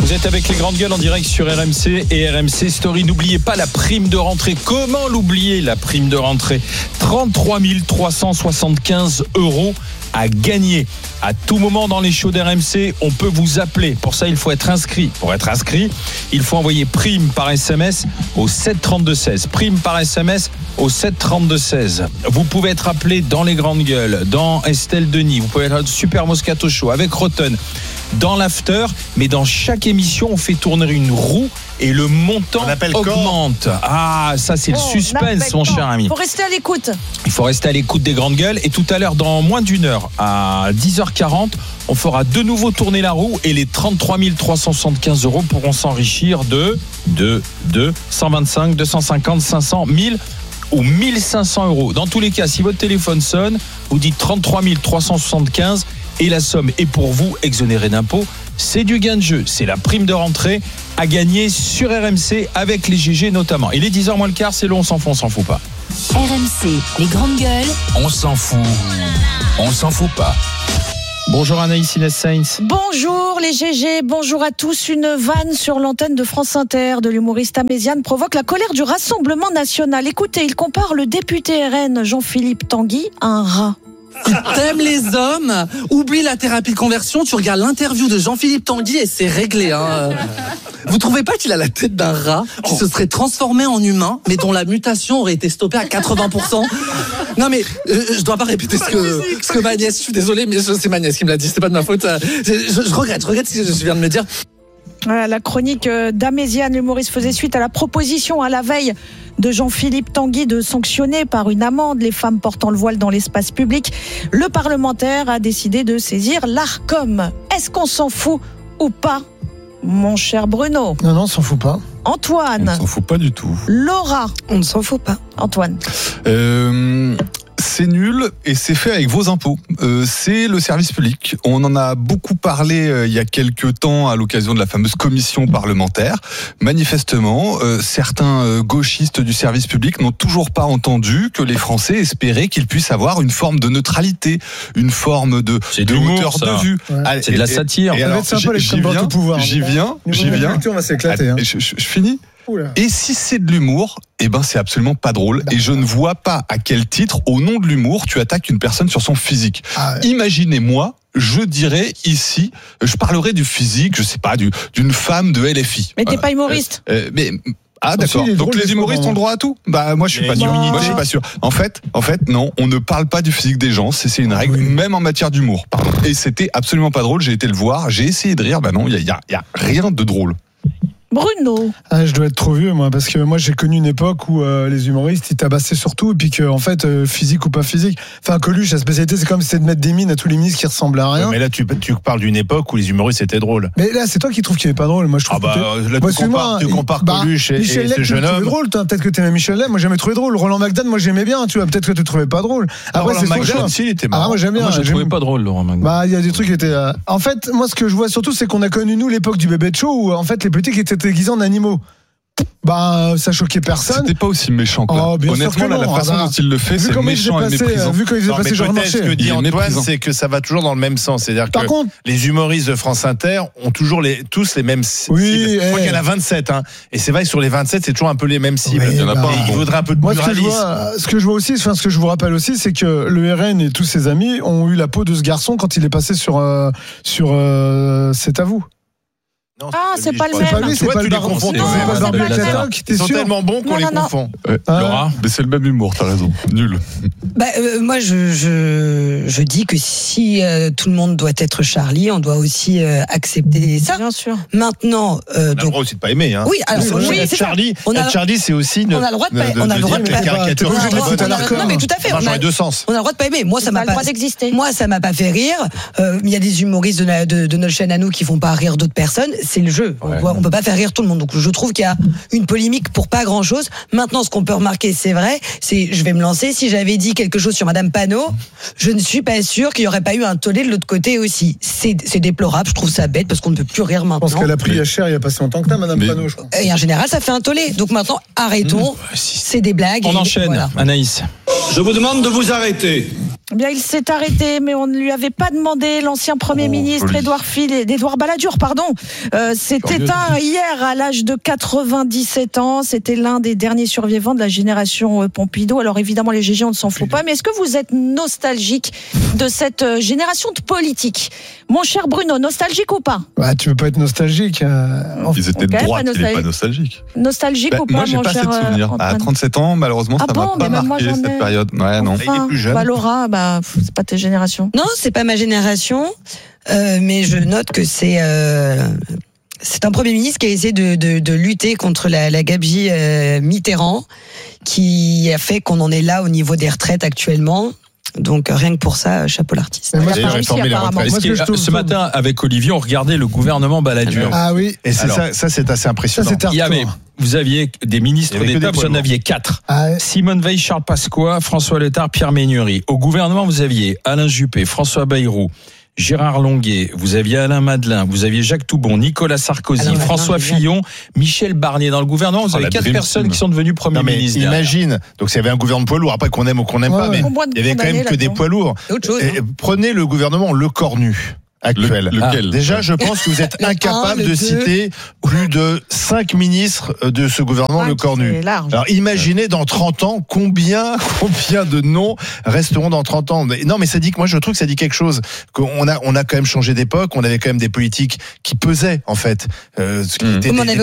Vous êtes avec les grandes gueules en direct sur RMC et RMC Story. N'oubliez pas la prime de rentrée. Comment l'oublier, la prime de rentrée ? 33 375 € à gagner. À tout moment dans les shows d'RMC, on peut vous appeler. Pour ça, il faut être inscrit. Pour être inscrit, il faut envoyer prime par SMS au 732-16. Prime par SMS au 732-16. Vous pouvez être appelé dans les grandes gueules, dans Estelle Denis. Vous pouvez être Super Moscato Show avec Rotten, dans l'after. Mais dans chaque émission, on fait tourner une roue et le montant augmente. Ah, ça c'est le suspense, mon cher ami. Il faut rester à l'écoute. Il faut rester à l'écoute des grandes gueules. Et tout à l'heure, dans moins d'une heure, à 10h40, on fera de nouveau tourner la roue et les 33 375 € pourront s'enrichir de 125, 250, 500, 1000 ou 1500 €. Dans tous les cas, si votre téléphone sonne, vous dites 33 375 et la somme est pour vous, exonérée d'impôts. C'est du gain de jeu, c'est la prime de rentrée à gagner sur RMC avec les GG notamment. Il est 10h moins le quart, c'est long, on s'en fout pas. RMC, les grandes gueules. On s'en fout. On s'en fout pas. Bonjour Anaïs Inès Sainz. Bonjour les GG, bonjour à tous. Une vanne sur l'antenne de France Inter de l'humoriste Améziane provoque la colère du Rassemblement National. Écoutez, il compare le député RN Jean-Philippe Tanguy à un rat. Si t'aimes les hommes, oublie la thérapie de conversion, tu regardes l'interview de Jean-Philippe Tanguy et c'est réglé. Vous trouvez pas qu'il a la tête d'un rat qui se serait transformé en humain, mais dont la mutation aurait été stoppée à 80%? Non mais je dois pas répéter ce que ma nièce, je suis désolé, mais c'est ma nièce qui me l'a dit, c'est pas de ma faute. Je regrette ce que je viens de me dire. Voilà, la chronique d'Améziane, l'humoriste, faisait suite à la proposition à la veille de Jean-Philippe Tanguy de sanctionner par une amende les femmes portant le voile dans l'espace public. Le parlementaire a décidé de saisir l'Arcom. Est-ce qu'on s'en fout ou pas, mon cher Bruno? Non, on s'en fout pas. Antoine? On s'en fout pas du tout. Laura? On ne s'en fout pas. Antoine? C'est nul et c'est fait avec vos impôts. C'est le service public. On en a beaucoup parlé il y a quelques temps à l'occasion de la fameuse commission parlementaire. Manifestement, certains gauchistes du service public n'ont toujours pas entendu que les Français espéraient qu'ils puissent avoir une forme de neutralité, une forme de hauteur de vue. Ouais. Allez, c'est de la satire. Et alors, j'y viens. On va s'éclater. Je finis. Et si c'est de l'humour, c'est absolument pas drôle. Et je ne vois pas à quel titre, au nom de l'humour, tu attaques une personne sur son physique. Imaginez-moi, je dirais ici, je parlerai du physique, je sais pas, d'une femme de LFI. Mais t'es pas humoriste. D'accord. Donc les humoristes ont le droit à tout. Moi je suis pas sûr. Moi je suis pas sûr. En fait, non, on ne parle pas du physique des gens. C'est une règle, même en matière d'humour. Et c'était absolument pas drôle. J'ai été le voir, j'ai essayé de rire. Non, il y a rien de drôle. Bruno. Je dois être trop vieux moi, parce que moi j'ai connu une époque où les humoristes ils tabassaient surtout, et puis que en fait physique ou pas physique, enfin Coluche, la spécialité c'est comme si c'était de mettre des mines à tous les ministres qui ressemblaient à rien. Ouais, mais là tu parles d'une époque où les humoristes étaient drôles. Mais là c'est toi qui trouves qu'il est pas drôle. Moi je trouve tu compares Coluche et ce jeune homme. Drôle, peut-être que t'aimais Michel Leb, moi j'ai jamais trouvé drôle. Roland McDan, moi j'aimais bien, tu vois, peut-être que tu trouvais pas drôle. Après Roland McDan aussi il était marrant. Moi j'aime bien. Moi je trouvais pas drôle Laurent McDan. Il y a des trucs qui étaient en fait, moi ce que je vois surtout c'est qu'on a connu nous l'époque du bébé de show où en fait les petits qui étaient déguisés en animaux. Ça choquait personne. C'était pas aussi méchant quoi. Honnêtement la façon dont il le fait, c'est méchant et méprisant. Vu qu'il faisait passer genre marché. Ce que dit Antoine, c'est que ça va toujours dans le même sens. C'est-à-dire que les humoristes de France Inter ont toujours tous les mêmes cibles. Je crois qu'il y en a 27 et c'est vrai que sur les 27 c'est toujours un peu les mêmes cibles. Il y en a pas. Il faudrait un peu de pluralisme. Ce que je vois aussi, ce que je vous rappelle aussi, c'est que le RN et tous ses amis ont eu la peau de ce garçon quand il est passé sur C'est à vous. Non, c'est pas le même. C'est pas lui, c'est pas le barbu avec la toque. Ils sont tellement bons qu'on les confond. Laura, mais c'est le même humour, t'as raison. Nul. Moi, je dis que si tout le monde doit être Charlie, on doit aussi accepter ça. Bien sûr. Maintenant, on a le droit aussi de pas aimer. Oui, alors être Charlie, Charlie, c'est aussi. On a le droit de pas. On a le droit de pas. Non, mais tout à fait. On a les deux sens. On a le droit de pas aimer. Moi, ça m'a pas. Moi, ça m'a pas fait rire. Il y a des humoristes de notre chaîne à nous qui font pas rire d'autres personnes. C'est le jeu. On peut pas faire rire tout le monde. Donc je trouve qu'il y a une polémique pour pas grand chose. Maintenant, ce qu'on peut remarquer, c'est vrai, je vais me lancer. Si j'avais dit quelque chose sur Madame Panot, je ne suis pas sûre qu'il y aurait pas eu un tollé de l'autre côté aussi. C'est déplorable. Je trouve ça bête parce qu'on ne peut plus rire maintenant. Je pense qu'elle a pris cher il y a pas si longtemps que ça, Madame Panot, je crois. Et en général, ça fait un tollé. Donc maintenant, arrêtons. C'est des blagues. On enchaîne. Voilà. Anaïs. Je vous demande de vous arrêter. Eh bien, il s'est arrêté, mais on ne lui avait pas demandé. L'ancien Premier ministre Édouard Balladur, s'est éteint hier à l'âge de 97 ans. C'était l'un des derniers survivants de la génération Pompidou. Alors évidemment, les GG, on ne s'en fout pas. Mais est-ce que vous êtes nostalgique de cette génération de politiques ? Mon cher Bruno, nostalgique ou pas ? Tu veux pas être nostalgique. Ils étaient de droite, il n'est pas nostalgique. Nostalgique ou pas, moi, j'ai pas assez de souvenirs. À 37 ans, malheureusement, ça m'a pas marqué cette période. Ouais, non. Enfin, il est plus jeune. Laura, c'est pas ta génération. Non, c'est pas ma génération, mais je note que c'est un Premier ministre qui a essayé de lutter contre la gabegie Mitterrand, qui a fait qu'on en est là au niveau des retraites actuellement. Donc rien que pour ça, chapeau l'artiste. Ce matin, avec Olivier, on regardait le gouvernement Balladur. Ah oui. Et ça, c'est assez impressionnant. Vous aviez des ministres d'État, vous en aviez 4. Simone Veil, Charles Pasqua, François Letard, Pierre Ménuri. Au gouvernement, vous aviez Alain Juppé, François Bayrou, Gérard Longuet, vous aviez Alain Madelin, vous aviez Jacques Toubon, Nicolas Sarkozy, François Fillon, Michel Barnier. Dans le gouvernement, vous avez 4 personnes qui sont devenues Premier ministre. Imagine, donc s'il y avait un gouvernement poids lourd, après qu'on aime ou qu'on n'aime pas, mais il y avait quand même que des poids lourds. Prenez le gouvernement Lecornu actuel. Lequel ? Déjà, je pense que vous êtes incapable de citer plus de 5 ministres de ce gouvernement Lecornu. Alors imaginez dans 30 ans combien de noms resteront dans 30 ans. Non, mais ça dit que moi je trouve que ça dit quelque chose. Qu'on a quand même changé d'époque. On avait quand même des politiques qui pesaient en fait.